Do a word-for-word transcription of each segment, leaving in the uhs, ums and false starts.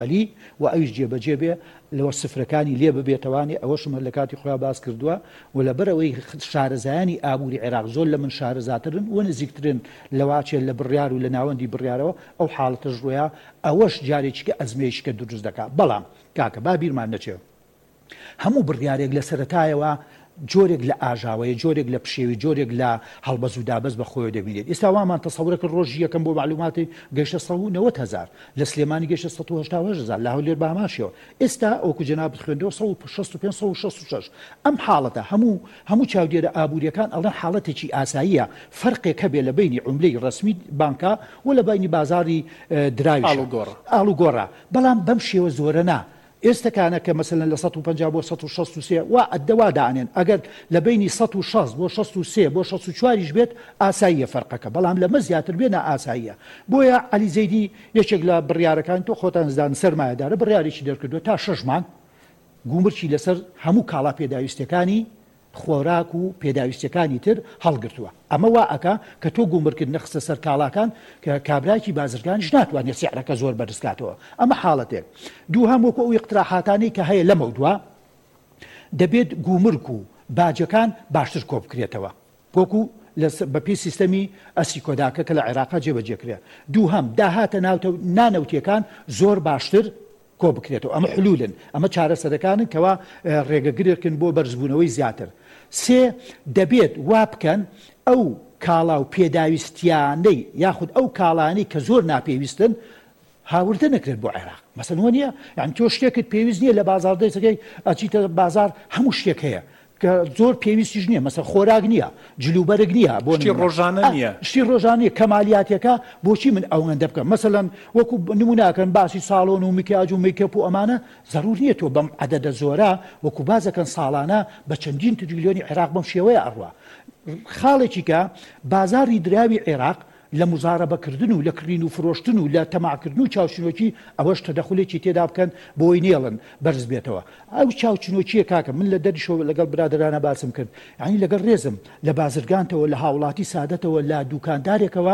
علی و ئەویش جێبەجێ بێ لەوە سفرەکانی لێ ببێتەوانی ئەوەشم هەر لە کاتی خۆیان باس کردووە و لەبەرەوەی شارەزایانی ئابووری عێراق زۆر لە من شارەزاترن و نزیکترن لەواچێ لە بڕیار و لە ناوەندی بڕیارەوە ئەو حاڵەتەش ڕوویە ئەوەش جارێکیکە ئەزمەیشکە دروست دەکات. بەڵام کاکە با بیرمان نەچێ هەموو بڕیارێک لە سەرەتایەوە جۆرێک لە ئاژاوەیە، جۆرێک لە پشێوی، جۆرێک لە هەڵبەز و دابەز بە خۆی دەبینێت. ئێستا وامان تەسەورەکە ڕۆژی یەکەم بۆ معلوماتی گەیشتە سەد و نەوەت هەزار، لە سلێمانی گەیشتە سەد و هەشتا و هەشت هەزار، لە هەولێر باماشیەوە ئێستا ئەوکو جەنابەت خوێندەوە سەد و شەست و پێنج سەد و شەست و شەش. ئەم حاڵەتە هەموو هەموو چاودێرە ئابووریەکان ئەڵێن حاڵەتێکی ئاساییە، فەرقێک هەبێ لە بینی عوملەی ڕسمی بانکە و لە بینی بازاری دراویش ئاڵوگۆڕە. بەڵام بەم شێوە زۆرە نا. ئێستاکانە کە مەسەلەن لە سەد و پەنجا بۆ سەد و شەست و سێ وا ئەدەوا دانێن ئەگەر لە بینی سەد و شەست بۆ شەست و سێ بۆ شەست و چواریش بێت ئاساییە فەرقەکە، بەڵام لەمە زیاتر بێنە ئاساییە. بۆیە عەلی زەیدی یەکێک لە بڕیارەکان تۆ خۆتان زدان سەرمایەدارە بڕیارێکی دەرکردووە تا شەش مانگ گومرکی لەسەر هەموو کاڵا پێداویستەکانی خۆراک و پێداویستەکانی تر هەڵگرتووە. ئەمە وا ئەکا کە تۆ گومرکرد نەخستە سەر کاڵاکان کە کابراکی بازرگانیش ناتوانێت سیعرەکە زۆر بەرزکاتەوە. ئەمە حاڵەتێک. دوو هەم وەکو ئەو اقتراحاتانەی کە هەیە لەمە دووە دەبێت گومرک و باجەکان باشتر کۆ بکرێتەوە وەکو بەپی سیستەمی ئەسی کۆداکە کە لە عێراقا جێبەجێکرێ. دوو هەم داهاتە نانەوتیەکان زۆر باشتر کۆ بکرێتەوە. ئەمە حلولن، ئەمە چارەسەرەکانن کەوا ڕێگەگرێکن بۆ بەرزبوونەوەی زیاتر. سێ دەبێت وا بکەن ئەو کاڵا و پێداویستیانەی یاخود ئەو کاڵانەی کە زۆر ناپێویستن هاوردە نەکرێت بۆ عێراق. مەسەڵەن وە نیە یان تۆ شتێکت پێویست نییە لە بازار دەیسەکەی ئەچیتە بازار هەموو شتێک هەیە کە زۆر پێویستیش نییە، مەسەڵەن خۆراک نییە، جلوبەرگ نییە، بۆ شتی ڕۆژانە نییە، شتی ڕۆژانەیە کەمالیاتەکە بۆچی من ئەوەندە بکەم؟ مەسەڵەن وەکو نموناکەن باسی ساڵۆن و میکیاج و میکەپ و ئەمانە زەرور نییە تۆ بەم عەدەدە زۆرە وەکو بازەکەن ساڵانە بە چەندین تریلیۆنی عێراق بەم شێوەیە ئەڕوا. خاڵێکی کە بازاری دراوی عێراق لە مزارەبەکردن و لە کڕین و فرۆشتن و لە تەماعکردن و چاوچنۆکی ئەوەش تەدەخولێکی تێدا بکەن بۆی نێڵن بەرز بێتەوە. ئەو چاوچنۆکیە کاکە من لە دەریشەوە لەگەڵ برادرانە باسم کرد، یعنی لەگەڵ ڕێزم لە بازرگانتەوە لە هاوڵاتی سادەتەوە لە دوکاندارێکەوە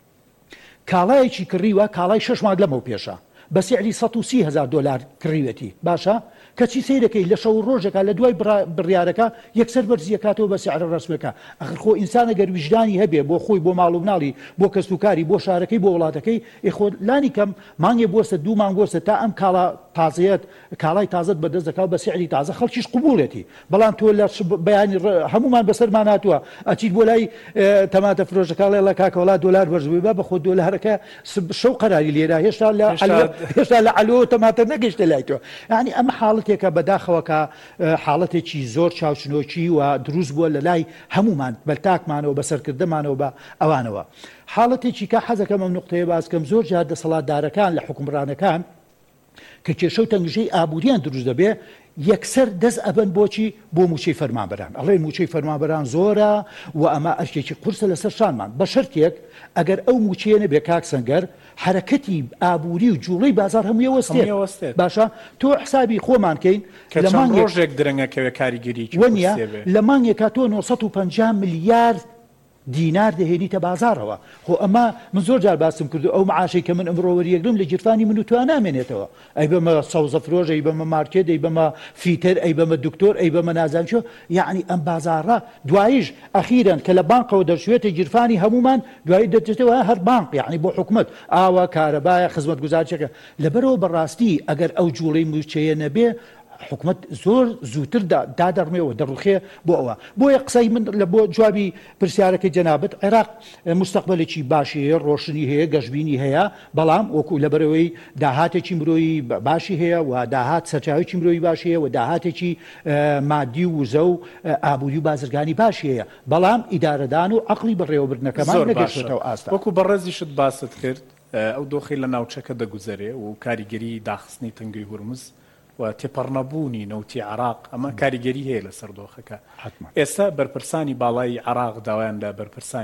کاڵایەکی کڕیوە کاڵای شەش مانگ لەمەو پێشە بە سیعری سەد و سی هەزار دۆلار کڕیوەتی باشە کەچی سەیرەکەی لە شەو ڕۆژێکە لە دوای بڕیارەکە یەکسەر بەرزیەکاتەوە بە سیعرە ڕسمەکە. ئەخر خۆ ئینسانە گەر وجدانی هەبێ بۆ خۆی بۆ ماڵ و مناڵی بۆ کەسوکاری بۆ شارەکەی بۆ وڵاتەکەی ئێخۆ لانی کەم مانگێ بۆستە دوو مانگ بۆستە تا ئەم کاڵا تازەیەت کاڵای تازت بەدەست دەکات بە سیعری تازە خەڵکیش قبولێتی. بەڵام تۆ لە بەیانی هەمومان بەسەرمان هاتووە ئەچیت بۆ لای تەماتە فرۆشەکەڵێ لە کاکەوەڵا دۆلار بەرزبووی بە بەخۆ دۆلارەکە شەو قەراری لێرە هێشتا لە هێشتا لە ئەلۆ تەماتە نەگەیشتە لای تۆ. یعنی ئەمە حاڵەتێکە بەداخەوە حاڵەتێکی زۆر چاوچنۆکی و دروست بووە لە لای هەمومان بەلتاکمانەوە بەسەرکردەمانەوە بە ئەوانەوە. حاڵەتێکی کە حەزەکەم ئەم نقطەیە باسکەم زۆر جار دەسەڵاتدارەکان لە حکومڕانەکان کە کێشە و تەنگژەی ئابووریان دروست دەبێ یەکسەر دەست ئەبەن بۆچی بۆ موچەی فەرمانبەران ئەڵێ موچەی فەرمانبەران زۆرە و ئەمە ئەرکێکی قورسە لەسەر شانمان بە شەرتێک ئەگەر ئەو موچەیە نەبێ کاک سەنگەر حرەکەتی ئابووری و جوڵەی بازار هەمووی وەستێت. باشە تۆ حسابی خۆمان کەین لە مانگ ڕۆژێک درەنگەکەوێ کاریگەری وەنیە لە مانگێکا تۆ نۆ سەد و پەنجا ملیارد دینار دەهێنیتە بازارەوە. خۆ ئەمە من زۆر جار باسم کردو ئەو معاشەی کە من ئەمڕۆ وەریەگرم لە گیرفانی من و تۆ نامێنێتەوە. ئەی بەمە سەوزە فرۆژ، ئەی بەمە مارکێت، ئەی بەمە فیتر، ئەی بەمە دکتۆر، ئەی بەمە نازانچۆ. یعنی ئەم بازارە دواییش ئەخیرەن کە لە بانکەوە دەرچوێتە گیرفانی هەمومان دوایی دەچێتەوە هەر بانک یعنی بۆ حکومەت ئاوا کارەبایە خزمەت گوزارچەکە. لەبەرەوە بەڕاستی ئەگەر ئەو جوڵەی موچەیە نەبێ حکومت زۆر زووتر دادەڕمێەوە دەڕوخێ بۆ ئەوە. بۆیە قسەی من لە بۆ جوابی پرسیارەکەی جەنابەت عێراق مستەقبەلێکی باشی هەیە، ڕۆشنی هەیە، گەشتبینی هەیە، بەڵام وەکو لەبەرەوەی داهاتێکی مرۆیی باشی هەیە و داهات سەرچاوێکی مرۆیی باشی هەیە و داهاتێکی مادی و وزە و ئابووری و بازرگانی باشی هەیە، بەڵام ئیدارەدان و عەقڵی بەڕێوەبردنەکەمان نەگەشتێتەوە ئاستا. وەکو بەڕێزیشت باست کرد ئەو دۆخی لە ناوچەکە دەگوزەرێ و کاریگەری داخستنی تەنگەی هورمز و تێپەڕنەبوونی نەوتی عراق ئەمە کاریگەری هەیە لە سەردۆخەکە. ئێستا بەرپرسانی باڵای عراق داوایان لە بەرپرسانی